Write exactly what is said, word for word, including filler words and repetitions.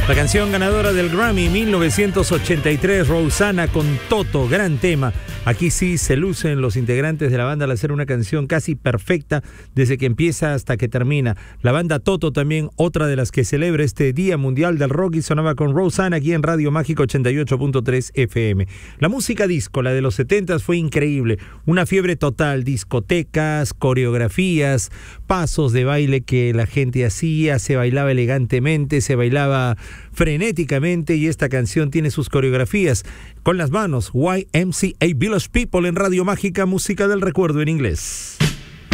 La canción ganadora del Grammy mil novecientos ochenta y tres, Rosanna con Toto, gran tema. Aquí sí se lucen los integrantes de la banda al hacer una canción casi perfecta desde que empieza hasta que termina. La banda Toto también, otra de las que celebra este Día Mundial del Rock, y sonaba con Rosanna aquí en Radio Mágica ochenta y ocho punto tres F M. La música disco, la de los setentas, fue increíble. Una fiebre total, discotecas, coreografías, pasos de baile que la gente hacía, se bailaba elegantemente, se bailaba frenéticamente, y esta canción tiene sus coreografías con las manos. Y M C A Village People en Radio Mágica, música del recuerdo en inglés.